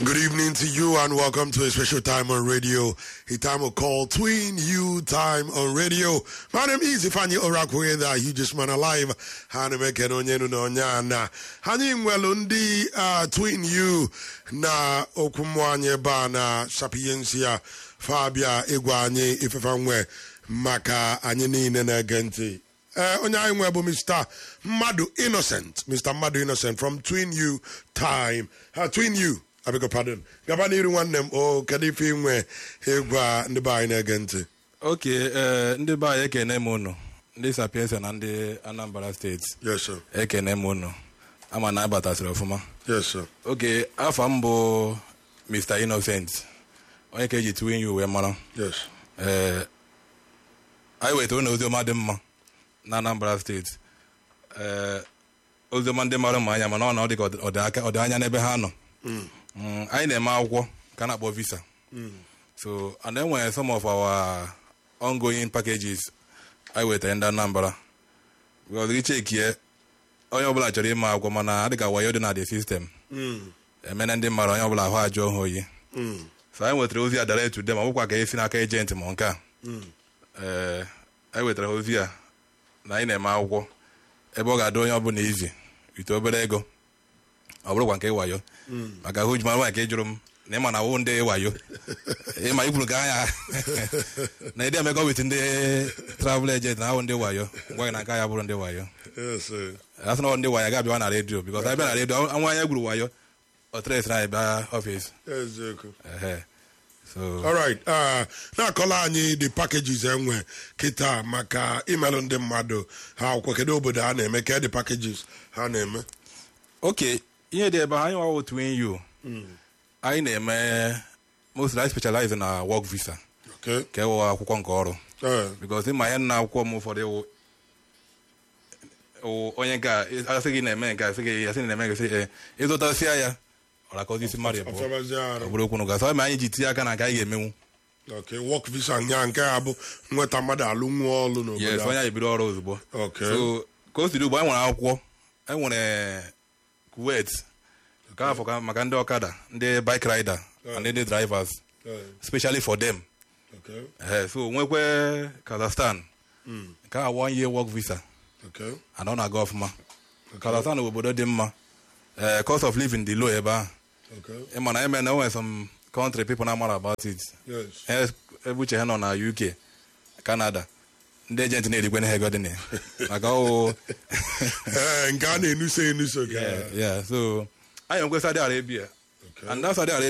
Good evening to you and welcome to a special time on radio. A time of call Twin U Time on radio. My name is Ifani Orakwe, the hugest man alive. Hanimeke Onyenu Nonyana. Hani Mwelundi Twin U na Okumwanye Bana Sapiensia Fabia Igwanye Ifefanwe Maka Anyenine na Genti. Onyaye Mwebo Mr. Madu Innocent. Mr. Madu Innocent from Twin U Time. Twin U. I beg your pardon. Gabani one them or Kadifi nwe hegwa ndi ba ina gente. Okay, ndi ba ekene mono. Ndi Sapienza na ndi Anambra State. Yes sir. Ekene mono. Ama na abata sirofuma. Yes sir. Okay, afa mbo Mr. Innocent. Onye ka eji Twin U we mara. Yes. I wait on ozioma dị mma na Anambra State. Ozioma ndị mara mma anya mana ọ na ọ dị ka ọ dị anya n'ebe ha nọ. I na-eme akwụkwọ ka na-akpọ visa. So and then when some of our ongoing packages I wetara ndị Anambra because we check here onye ọbụla chọrọ ime akwụkwọ mana adịka wayo dị na the system emena ndị mmadụ onye ọbụla ahụ ajọ ha oyi. So anyị wetara ozi a direct to them ọ bụkwa ka esi n'aka agent ma nke a anyị wetara ozi a na anyị na-eme akwụkwọ ebe ọ ga-adị onye ọbụla izi ite obere ego ọ bụrụkwa nke wayo maka ahụ jumara nwa nke jụrụ m na ịma na awụ ndị wayo ịma ikwuru ka anya na ịdị emekọ wit ndị travel agent na awụ ndị wayo ngwa gị na nke ya bụrụ ndị wayo asị na ndị wayo ga-abịa na redio because anyị bịa na redio anwa anya gburu wayo ọ tres na ịbịa ọfịs. So all right, na-akọla anyị the packages enwe kịta maka imelụ ndị mmadụ ha akwụkwọ kedu obodo ha na-eme ka the packages ha na-eme. Okay, ihe dị ebe anyị nwawo Twin U anyị na-eme mostly I specialize na work visa ka ewe akwụkwọ nke ọrụ because ịma ihe na akwụkwọ m ụfọdụ onye nke a asị gị na-eme nke asị gị na-eme gị ịzụtasịa ya ọrakọzi isi mmadụ ọ bụrụ okwu n'ụga so ma anyị ji tinye aka na nke anyị ga-emenwu. Okay, work visa nya nke a bụ nweta mmadụ alụ nwa ọlụ n'obodo. Yes, onye anyị bido ọrụ ozugbo. Okay. So ka o siri ugbo anyị nwere akwụkwọ anyị nwere Kuwait nke afọ maka ndị ọkada ndị bike rider and ndị drivers especially for them. So nwekwe Kazakhstan nke a 1 year work visa and ọ na-aga ọfụma. Kazakhstan bụ obodo dị mma cost of living dị low ebe ahụ. Ịma na eme na enwere some country people na amara about it. Ebuche ha nọ na UK Canada ndị agent na-erikwe na ego dị na maka nke a na-enuso so anyị nwekwe Saudi Arabia and that Saudi Arabia